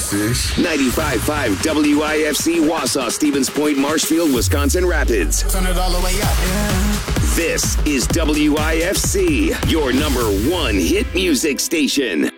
fish. 95.5 WIFC, Wausau, Stevens Point, Marshfield, Wisconsin Rapids. Turn it all the way up. Yeah. This is WIFC, your number one hit music station.